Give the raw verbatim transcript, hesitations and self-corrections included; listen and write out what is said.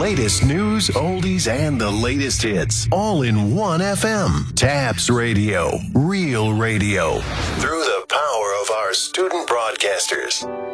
latest news, oldies, and the latest hits, all in one F M. Tabs Radio, real radio, through the power of our student broadcasters.